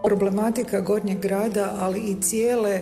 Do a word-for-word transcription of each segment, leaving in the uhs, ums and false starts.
Problematika Gornjeg grada, ali i cijele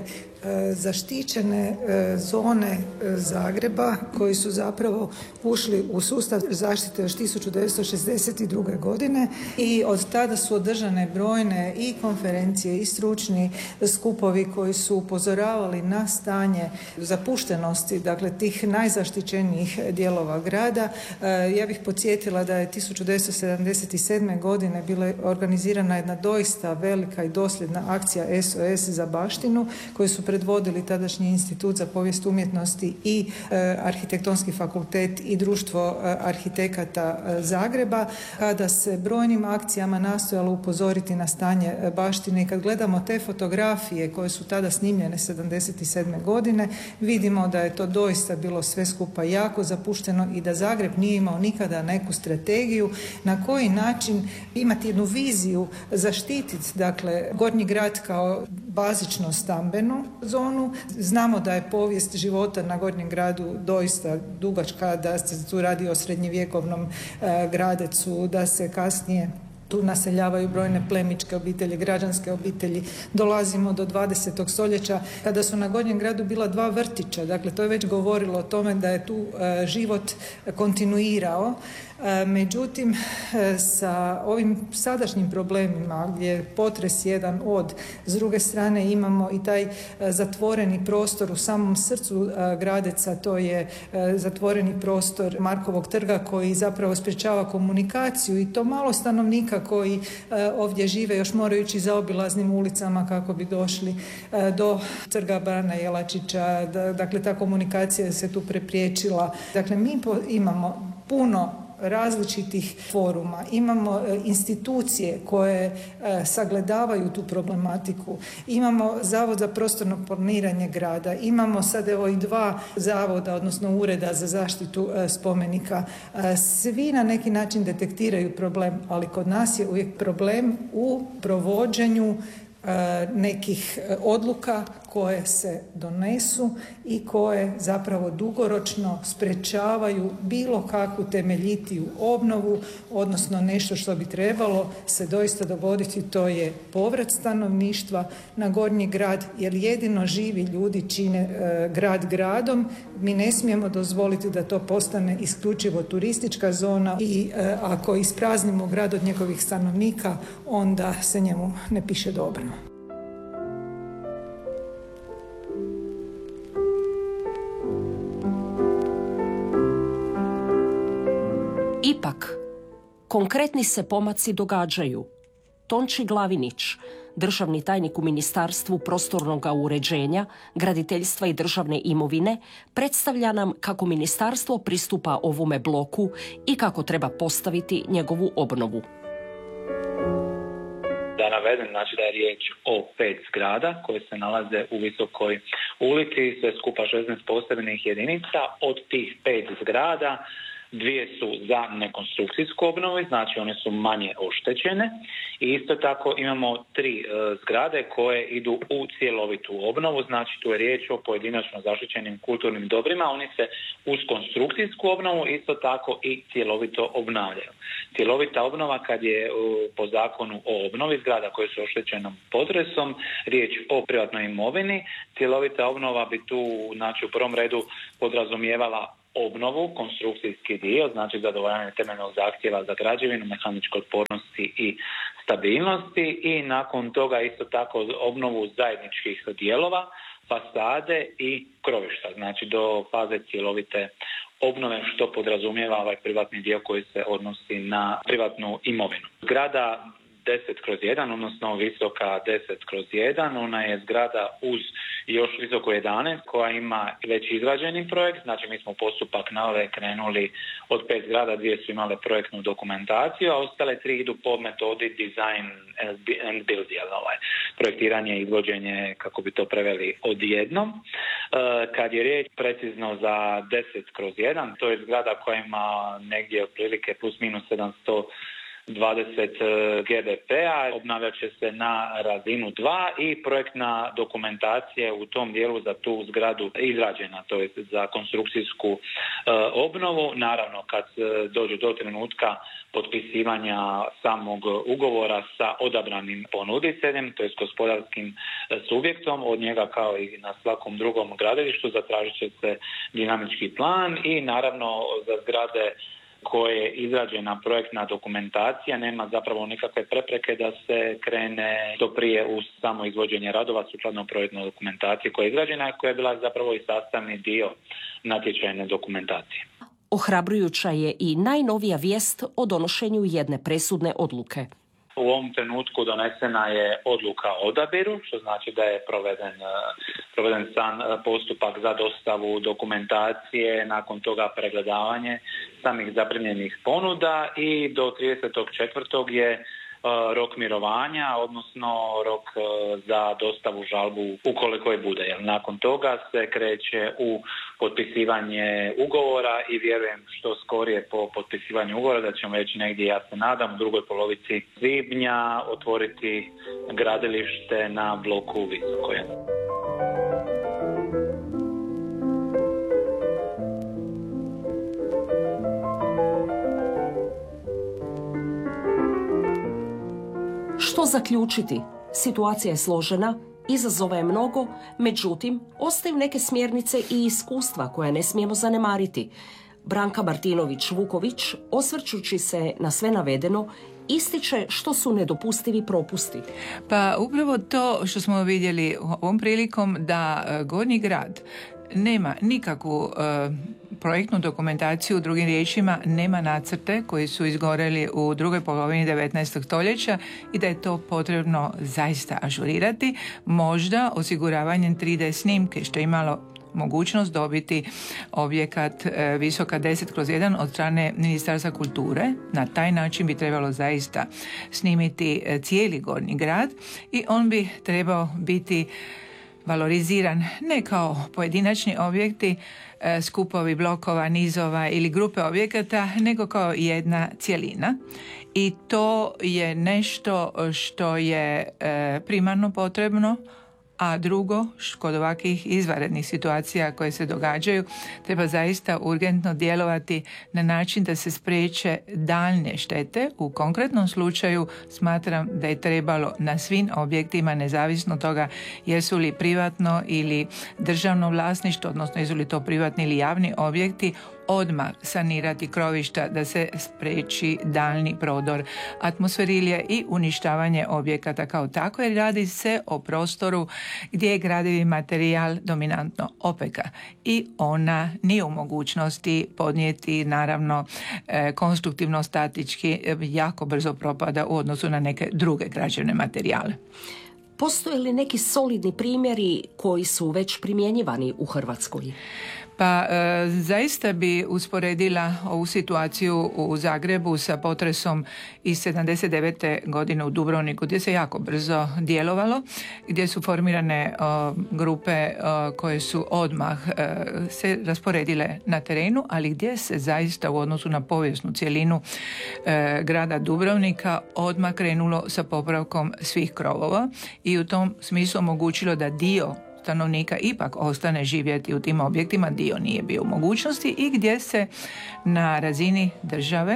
zaštićene zone Zagreba koji su zapravo ušli u sustav zaštite još tisuću devetsto šezdeset druge. godine i od tada su održane brojne i konferencije i stručni skupovi koji su upozoravali na stanje zapuštenosti, dakle tih najzaštićenijih dijelova grada. Ja bih podsjetila da je tisuću devetsto sedamdeset sedme. godine bila organizirana jedna doista velika i dosljedna akcija S O S za baštinu koju su predvodili tadašnji Institut za povijest umjetnosti i e, Arhitektonski fakultet i Društvo e, arhitekata e, Zagreba, kada se brojnim akcijama nastojalo upozoriti na stanje e, baštine. I kad gledamo te fotografije koje su tada snimljene sedamdeset sedme. godine, vidimo da je to doista bilo sve skupa jako zapušteno i da Zagreb nije imao nikada neku strategiju na koji način imati jednu viziju zaštititi, dakle, Gornji grad kao bazično stambenu zonu. Znamo da je povijest života na Gornjem gradu doista dugačka, da se tu radi o srednjevjekovnom e, gradecu, da se kasnije tu naseljavaju brojne plemičke obitelji, građanske obitelji. Dolazimo do dvadesetog stoljeća kada su na Gornjem gradu bila dva vrtića. Dakle, to je već govorilo o tome da je tu e, život kontinuirao. E, međutim, e, sa ovim sadašnjim problemima gdje je potres jedan od, s druge strane imamo i taj e, zatvoreni prostor u samom srcu e, Gradeca, to je e, zatvoreni prostor Markovog trga koji zapravo sprječava komunikaciju i to malo stanovnika koji e, ovdje žive još moraju ići zaobilaznim ulicama kako bi došli e, do trga Bana Jelačića. Da, dakle, ta komunikacija se tu prepriječila. Dakle, mi po, imamo puno različitih foruma, imamo e, institucije koje e, sagledavaju tu problematiku, imamo Zavod za prostorno planiranje grada, imamo sad evo i dva zavoda, odnosno ureda za zaštitu e, spomenika. E, svi na neki način detektiraju problem, ali kod nas je uvijek problem u provođenju nekih odluka koje se donesu i koje zapravo dugoročno sprečavaju bilo kakvu temeljitiju obnovu, odnosno nešto što bi trebalo se doista dogoditi, to je povrat stanovništva na Gornji grad, jer jedino živi ljudi čine e, grad gradom. Mi ne smijemo dozvoliti da to postane isključivo turistička zona i e, ako ispraznimo grad od njegovih stanovnika, onda se njemu ne piše dobro. Ipak, konkretni se pomaci događaju. Tonči Glavinić, državni tajnik u Ministarstvu prostornog uređenja, graditeljstva i državne imovine, predstavlja nam kako ministarstvo pristupa ovome bloku i kako treba postaviti njegovu obnovu. Da navedem, znači da je riječ o pet zgrada koje se nalaze u Visokoj ulici, sve skupa šesnaest posebnih jedinica. Od tih pet zgrada dvije su za nekonstrukcijsku obnovu, znači one su manje oštećene i isto tako imamo tri e, zgrade koje idu u cjelovitu obnovu, znači tu je riječ o pojedinačno zaštićenim kulturnim dobrima, oni se uz konstrukcijsku obnovu isto tako i cjelovito obnavljaju. Cjelovita obnova kad je e, po zakonu o obnovi zgrada koje su oštećenom potresom, riječ o privatnoj imovini, cjelovita obnova bi tu, znači u prvom redu podrazumijevala obnovu, konstrukcijski dio, znači zadovoljavanje temeljnog zahtjeva za građevinu, mehaničke otpornosti i stabilnosti i nakon toga isto tako obnovu zajedničkih dijelova, fasade i krovišta, znači do faze cjelovite obnove što podrazumijeva ovaj privatni dio koji se odnosi na privatnu imovinu. Zgrada deset kroz jedan, odnosno visoka deset kroz jedan, ona je zgrada uz još visoko jedanaest koja ima već izrađeni projekt, znači mi smo postupak nove krenuli od pet zgrada, dvije su imale projektnu dokumentaciju, a ostale tri idu po metodi design and build, ovaj, projektiranje i izvođenje, kako bi to preveli, odjednom. Kad je riječ precizno za deset kroz jedan, to je zgrada koja ima negdje otprilike plus minus sedamsto dvadeset G B P-a, obnavljat će se na razinu dva i projektna dokumentacija u tom dijelu za tu zgradu izrađena, to je za konstrukcijsku e, obnovu. Naravno, kad dođe do trenutka potpisivanja samog ugovora sa odabranim ponuditeljem, to je s gospodarskim subjektom, od njega kao i na svakom drugom gradilištu zatražit će se dinamički plan i naravno za zgrade koje je izrađena projektna dokumentacija nema zapravo nikakve prepreke da se krene do prije u samo izvođenje radova sukladno projektnoj dokumentaciji koja je izrađena i koja je bila zapravo i sastavni dio natječajne dokumentacije. Ohrabrujuća je i najnovija vijest o donošenju jedne presudne odluke. U ovom trenutku donesena je odluka o odabiru, što znači da je proveden, proveden sam postupak za dostavu dokumentacije, nakon toga pregledavanje samih zaprimljenih ponuda i do tridesetog četvrtog je rok mirovanja, odnosno rok za dostavu žalbu ukoliko je bude. Jer nakon toga se kreće u potpisivanje ugovora i vjerujem što skorije po potpisivanju ugovora da ćemo već negdje, ja se nadam, u drugoj polovici svibnja otvoriti gradilište na bloku Visokoj. Što zaključiti? Situacija je složena, izazova je mnogo, međutim, ostaju neke smjernice i iskustva koje ne smijemo zanemariti. Branka Martinović-Vuković, osvrćući se na sve navedeno, ističe što su nedopustivi propusti. Pa upravo to što smo vidjeli ovom prilikom da Gornji grad nema nikakvu uh, projektnu dokumentaciju, drugim riječima nema nacrte koji su izgoreli u drugoj polovini devetnaestog stoljeća i da je to potrebno zaista ažurirati, možda osiguravanjem tri D snimke, što je imalo mogućnost dobiti objekat e, Visoka deset kroz jedan od strane Ministarstva kulture. Na taj način bi trebalo zaista snimiti e, cijeli Gornji grad i on bi trebao biti valoriziran ne kao pojedinačni objekti, e, skupovi blokova, nizova ili grupe objekata, nego kao jedna cjelina. I to je nešto što je e, primarno potrebno, a drugo, kod ovakvih izvanrednih situacija koje se događaju, treba zaista urgentno djelovati na način da se spriječe daljnje štete. U konkretnom slučaju smatram da je trebalo na svim objektima, nezavisno toga jesu li privatno ili državno vlasništvo, odnosno jesu li to privatni ili javni objekti, odmah sanirati krovišta da se spriječi daljni prodor atmosferilije i uništavanje objekata kao tako, jer radi se o prostoru gdje je gradivi materijal dominantno opeka i ona nije u mogućnosti podnijeti, naravno, konstruktivno statički jako brzo propada u odnosu na neke druge građevne materijale. Postoje li neki solidni primjeri koji su već primjenjivani u Hrvatskoj? Pa e, zaista bi usporedila ovu situaciju u Zagrebu sa potresom iz sedamdeset devete godine u Dubrovniku, gdje se jako brzo djelovalo, gdje su formirane o, grupe o, koje su odmah e, se rasporedile na terenu, ali gdje se zaista u odnosu na povijesnu cjelinu e, grada Dubrovnika odmah krenulo sa popravkom svih krovova i u tom smislu omogućilo da dio stanovnika ipak ostane živjeti u tim objektima, dio nije bio u mogućnosti i gdje se na razini države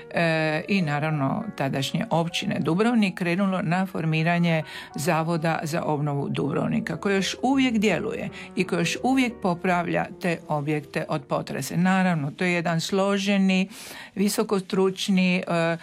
e, i naravno tadašnje općine Dubrovnik krenulo na formiranje Zavoda za obnovu Dubrovnika, koji još uvijek djeluje i koji još uvijek popravlja te objekte od potrese. Naravno, to je jedan složeni, visokostručni, e,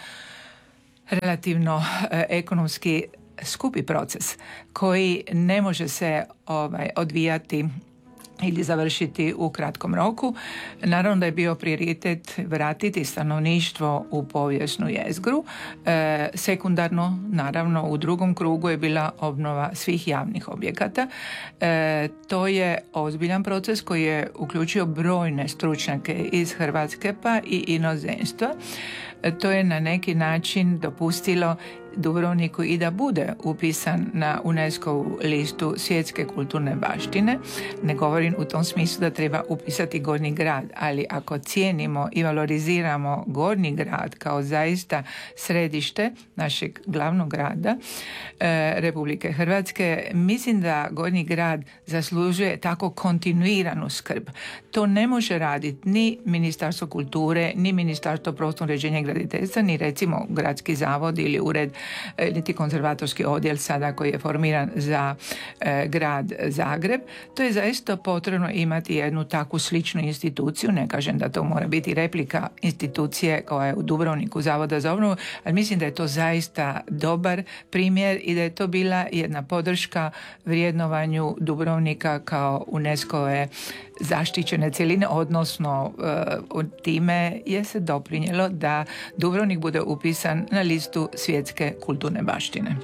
relativno e, ekonomski skupi proces koji ne može se ovaj, odvijati ili završiti u kratkom roku. Naravno da je bio prioritet vratiti stanovništvo u povijesnu jezgru. E, sekundarno, naravno, u drugom krugu je bila obnova svih javnih objekata. E, to je ozbiljan proces koji je uključio brojne stručnjake iz Hrvatske pa i inozemstva. E, to je na neki način dopustilo Dubrovniku i da bude upisan na UNESCO-vu listu svjetske kulturne baštine. Ne govorim u tom smislu da treba upisati Gornji grad, ali ako cijenimo i valoriziramo Gornji grad kao zaista središte našeg glavnog grada e, Republike Hrvatske, mislim da Gornji grad zaslužuje tako kontinuiranu skrb. To ne može raditi ni Ministarstvo kulture, ni Ministarstvo prostornog uređenja i graditeljstva, ni recimo Gradski zavod ili ured, niti konzervatorski odjel sada koji je formiran za e, grad Zagreb. To je zaista potrebno imati jednu takvu sličnu instituciju. Ne kažem da to mora biti replika institucije koja je u Dubrovniku Zavoda za obnovu, ali mislim da je to zaista dobar primjer i da je to bila jedna podrška vrijednovanju Dubrovnika kao UNESCO-ve zaštićene cjeline, odnosno uh, time je se doprinijelo da Dubrovnik bude upisan na listu svjetske kulturne baštine.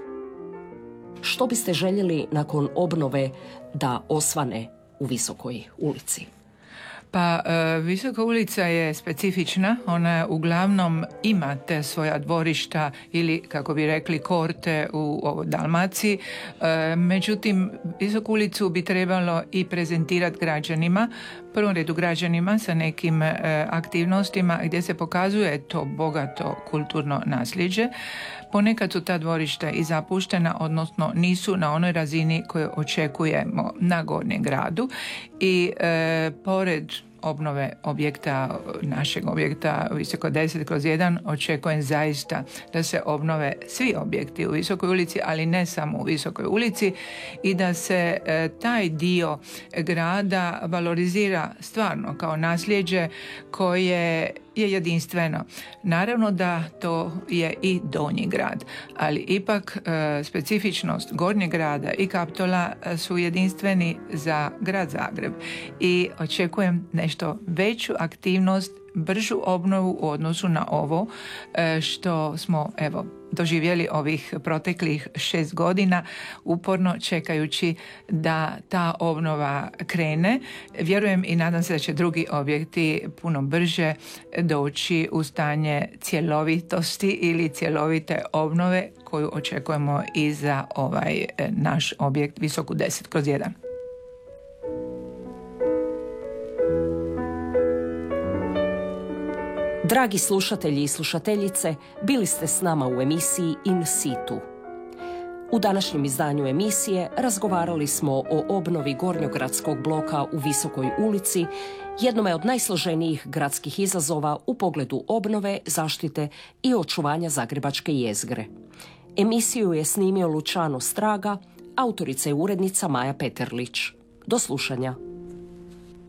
Što biste željeli nakon obnove da osvane u Visokoj ulici? Pa e, Visoka ulica je specifična, ona uglavnom ima te svoja dvorišta ili kako bi rekli korte u, u Dalmaciji, e, međutim Visoku ulicu bi trebalo i prezentirati građanima, prvom redu građanima sa nekim e, aktivnostima gdje se pokazuje to bogato kulturno nasljeđe. Ponekad su ta dvorišta i zapuštena, odnosno nisu na onoj razini koju očekujemo na Gornjem gradu i e, pored obnove objekta, našeg objekta Visoko deset kroz jedan, očekujem zaista da se obnove svi objekti u Visokoj ulici, ali ne samo u Visokoj ulici i da se e, taj dio grada valorizira stvarno kao nasljeđe koje je jedinstveno. Naravno da to je i Donji grad, ali ipak e, specifičnost Gornjeg grada i Kaptola su jedinstveni za grad Zagreb i očekujem nešto veću aktivnost, bržu obnovu u odnosu na ovo e, što smo evo doživjeli ovih proteklih šest godina uporno čekajući da ta obnova krene. Vjerujem i nadam se da će drugi objekti puno brže doći u stanje cjelovitosti ili cjelovite obnove koju očekujemo i za ovaj naš objekt Visoku deset kroz jedan. Dragi slušatelji i slušateljice, bili ste s nama u emisiji In situ. U današnjem izdanju emisije razgovarali smo o obnovi gornjogradskog bloka u Visokoj ulici, jednome od najsloženijih gradskih izazova u pogledu obnove, zaštite i očuvanja zagrebačke jezgre. Emisiju je snimio Luciano Straga, autorica i urednica Maja Peterlić. Do slušanja.